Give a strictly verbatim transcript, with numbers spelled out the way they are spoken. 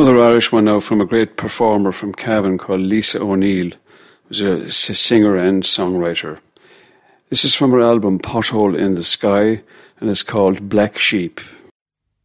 Another Irish one now from a great performer from Cavan called Lisa O'Neill, who's a singer and songwriter. This is from her album Pothole in the Sky, and it's called Black Sheep.